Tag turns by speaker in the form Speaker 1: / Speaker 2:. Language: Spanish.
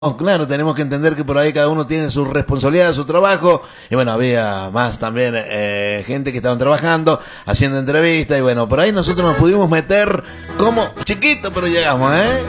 Speaker 1: Claro, tenemos que entender que por ahí cada uno tiene su responsabilidad, su trabajo, y bueno, había más también gente que estaban trabajando, haciendo entrevistas, y bueno, por ahí nosotros nos pudimos meter como chiquito, pero llegamos, ¿eh?